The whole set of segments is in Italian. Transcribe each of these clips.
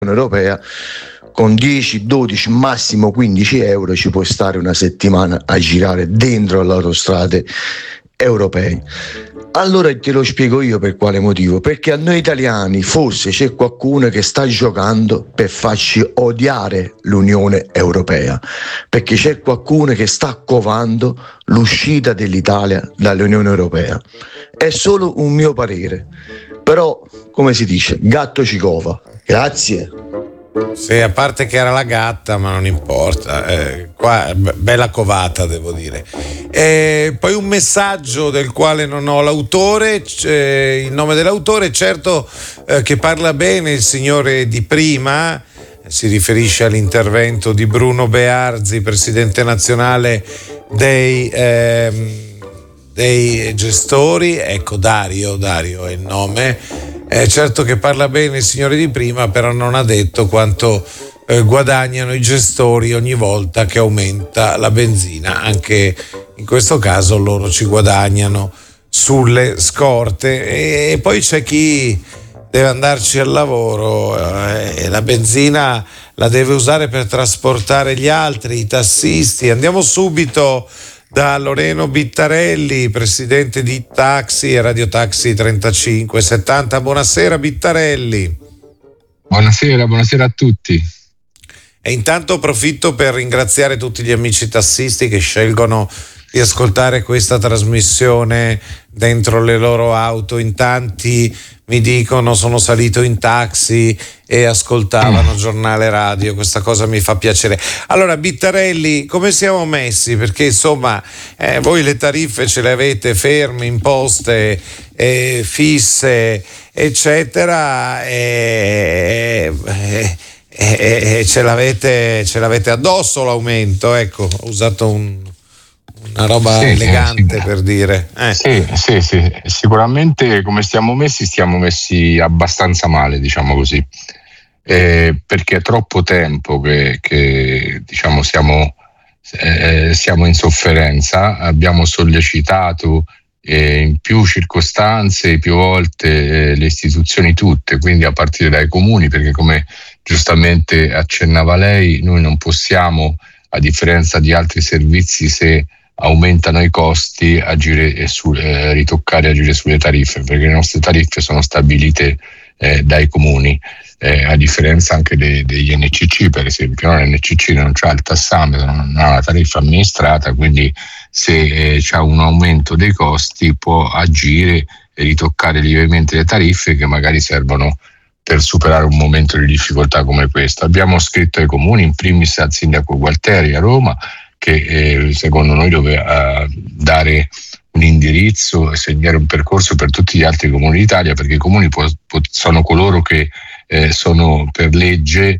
europea, con 10, 12, massimo 15 euro ci puoi stare una settimana a girare dentro le autostrade europee. Allora te lo spiego io per quale motivo: perché a noi italiani forse c'è qualcuno che sta giocando per farci odiare l'Unione Europea, perché c'è qualcuno che sta covando l'uscita dell'Italia dall'Unione Europea. È solo un mio parere, però come si dice, gatto ci cova. Grazie. Sì, a parte che era la gatta, ma non importa. Qua bella covata, devo dire. Poi un messaggio del quale non ho l'autore, il nome dell'autore, certo, che parla bene il signore di prima. Si riferisce all'intervento di Bruno Bearzi, presidente nazionale dei gestori. Ecco, Dario è il nome. Certo che parla bene il signore di prima, però non ha detto quanto guadagnano i gestori ogni volta che aumenta la benzina. Anche in questo caso loro ci guadagnano sulle scorte. E poi c'è chi deve andarci al lavoro e la benzina la deve usare per trasportare gli altri, i tassisti. Andiamo subito da Loreno Bittarelli, presidente di Taxi e Radio Taxi 3570. Buonasera Bittarelli. Buonasera a tutti. E intanto approfitto per ringraziare tutti gli amici tassisti che scelgono di ascoltare questa trasmissione dentro le loro auto. In tanti mi dicono sono salito in taxi e ascoltavano giornale radio, questa cosa mi fa piacere. Allora Bittarelli, come siamo messi? Perché insomma voi le tariffe ce le avete ferme, imposte, fisse, eccetera, e ce l'avete addosso l'aumento. Ecco, ho usato una roba elegante per dire. Sì, sicuramente come stiamo messi abbastanza male, diciamo così, perché è troppo tempo che diciamo siamo in sofferenza. Abbiamo sollecitato in più circostanze, più volte, le istituzioni tutte, quindi a partire dai comuni, perché come giustamente accennava lei, noi non possiamo, a differenza di altri servizi, se aumentano i costi, agire sulle tariffe, perché le nostre tariffe sono stabilite dai comuni, a differenza anche degli NCC, per esempio. No? L'NCC non c'ha il tassametro, non ha la tariffa amministrata, quindi se c'è un aumento dei costi può agire e ritoccare lievemente le tariffe che magari servono per superare un momento di difficoltà come questo. Abbiamo scritto ai comuni, in primis al sindaco Gualteri a Roma, che secondo noi doveva dare un indirizzo e segnare un percorso per tutti gli altri comuni d'Italia, perché i comuni sono coloro che sono per legge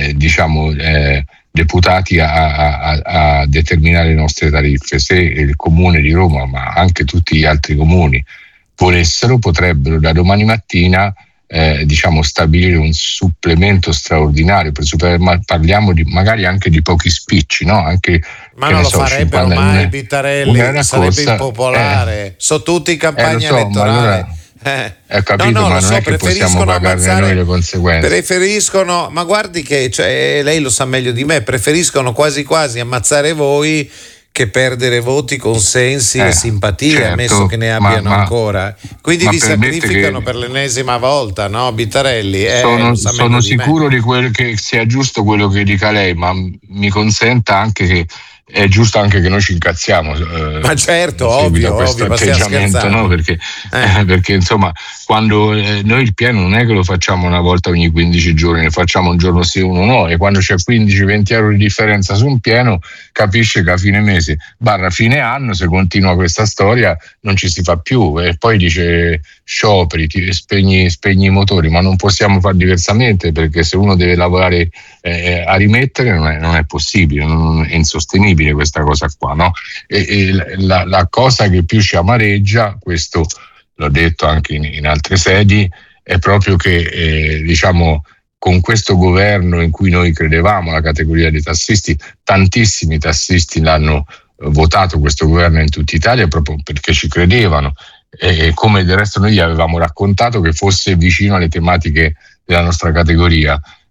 deputati a determinare le nostre tariffe. Se il comune di Roma, ma anche tutti gli altri comuni, volessero, potrebbero da domani mattina stabilire un supplemento straordinario parliamo magari anche di pochi spicci, no? Anche, ma non lo farebbero mai, Bittarelli, sarebbe impopolare, sono tutti in campagna elettorale. Ho capito, ma non è che possiamo pagarne noi le conseguenze. Preferiscono, ma guardi che lei lo sa meglio di me, preferiscono quasi ammazzare voi che perdere voti, consensi e simpatie, certo, ammesso che ne abbiano ancora. Quindi vi sacrificano per l'ennesima volta, no, Bittarelli? Sono sicuro di quello che sia giusto quello che dica lei, ma mi consenta anche che è giusto anche che noi ci incazziamo. Ma certo, ovvio, ma stiamo scherzando. No? Perché insomma, quando noi il piano non è che lo facciamo una volta ogni 15 giorni, ne facciamo un giorno sì, uno no, e quando c'è 15-20 euro di differenza su un piano, capisce che a fine mese / fine anno, se continua questa storia, non ci si fa più, e poi dice scioperi, spegni i motori, ma non possiamo fare diversamente, perché se uno deve lavorare a rimettere non è possibile, è insostenibile questa cosa qua, no? E la cosa che più ci amareggia, questo l'ho detto anche in altre sedi, è proprio che con questo governo in cui noi credevamo, la categoria dei tassisti, tantissimi tassisti l'hanno votato questo governo in tutta Italia proprio perché ci credevano, e come del resto noi gli avevamo raccontato che fosse vicino alle tematiche della nostra categoria.